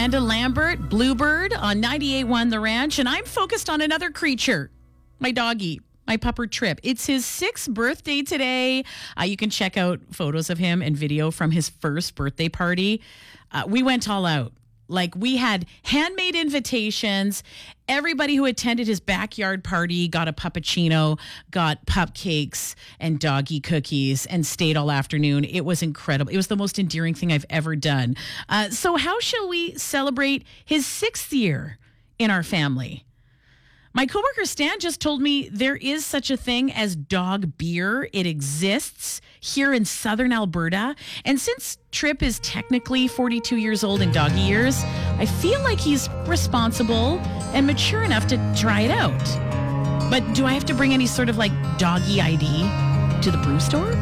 Amanda Lambert, Bluebird on 98.1 The Ranch, and I'm focused on another creature, my doggy, my pupper Trip. It's his 6th birthday today. You can check out photos of him and video from his first birthday party. We went all out. Like, we had handmade invitations. Everybody who attended his backyard party got a puppuccino, got pupcakes and doggy cookies, and stayed all afternoon. It was incredible. It was the most endearing thing I've ever done. So how shall we celebrate his 6th year in our family? My coworker Stan just told me there is such a thing as dog beer. It exists here in southern Alberta. And since Trip is technically 42 years old in doggy years, I feel like he's responsible and mature enough to try it out. But do I have to bring any sort of like doggy ID to the brew store?